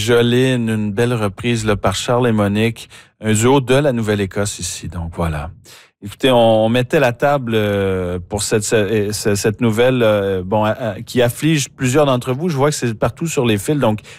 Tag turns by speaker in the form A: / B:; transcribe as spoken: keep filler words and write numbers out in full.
A: Jolene, une belle reprise là, par Charles et Monique, un duo de la Nouvelle-Écosse ici. Donc voilà. Écoutez, on, on mettait la table euh, pour cette, cette, cette nouvelle euh, bon, euh, qui afflige plusieurs d'entre vous. Je vois que c'est partout sur les fils. Donc,